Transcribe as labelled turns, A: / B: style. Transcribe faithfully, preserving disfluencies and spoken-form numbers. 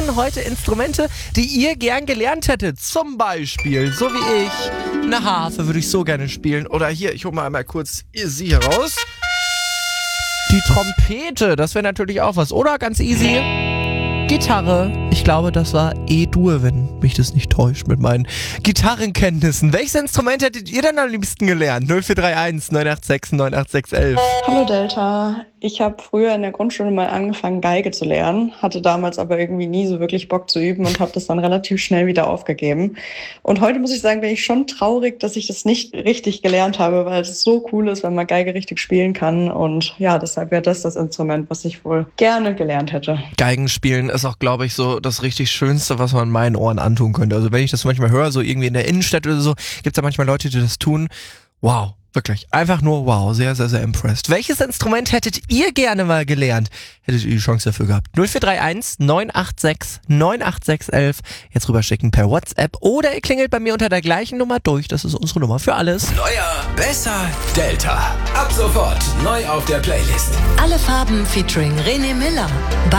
A: suchen heute Instrumente, die ihr gern gelernt hättet. Zum Beispiel, so wie ich, eine Harfe würde ich so gerne spielen. Oder hier, ich hole mal einmal kurz sie hier raus. Die Trompete, das wäre natürlich auch was. Oder ganz easy, Gitarre. Ich glaube, das war E-Dur, wenn mich das nicht täuscht mit meinen Gitarrenkenntnissen. Welches Instrument hättet ihr denn am liebsten gelernt? null vier drei eins neun acht sechs neun acht sechs eins.
B: Hallo Delta, ich habe früher in der Grundschule mal angefangen Geige zu lernen, hatte damals aber irgendwie nie so wirklich Bock zu üben und habe das dann relativ schnell wieder aufgegeben. Und heute muss ich sagen, bin ich schon traurig, dass ich das nicht richtig gelernt habe, weil es so cool ist, wenn man Geige richtig spielen kann. Und ja, deshalb wäre das das Instrument, was ich wohl gerne gelernt hätte.
A: Geigenspielen ist auch, glaube ich, so das richtig Schönste, was man meinen Ohren antun könnte. Also wenn ich das manchmal höre, so irgendwie in der Innenstadt oder so, gibt es da manchmal Leute, die das tun. Wow. Wirklich, einfach nur wow, sehr, sehr, sehr impressed. Welches Instrument hättet ihr gerne mal gelernt? Hättet ihr die Chance dafür gehabt? null vier drei eins neun acht sechs neun acht sechs eins. Jetzt rüberschicken per WhatsApp oder ihr klingelt bei mir unter der gleichen Nummer durch. Das ist unsere Nummer für alles.
C: Neuer, besser, Delta. Ab sofort neu auf der Playlist.
D: Alle Farben featuring René Miller. Bei